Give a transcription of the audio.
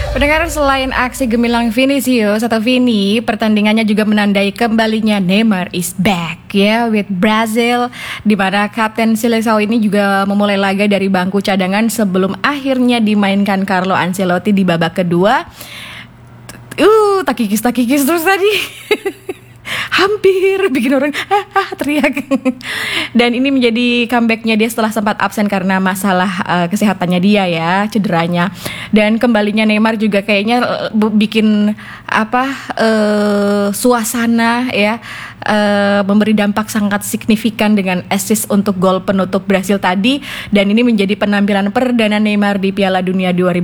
Pendengar, selain aksi gemilang Vinicius atau Vini, pertandingannya juga menandai kembalinya Neymar is back ya with Brazil, di mana Kapten Seleção ini juga memulai laga dari bangku cadangan sebelum akhirnya dimainkan Carlo Ancelotti di babak kedua. Tak kikis terus tadi. Hampir bikin orang teriak. Dan ini menjadi comebacknya dia setelah sempat absen karena masalah kesehatannya dia ya, cederanya. Dan kembalinya Neymar juga kayaknya bikin suasana ya, memberi dampak sangat signifikan dengan assist untuk gol penutup Brasil tadi. Dan ini menjadi penampilan perdana Neymar di Piala Dunia 2022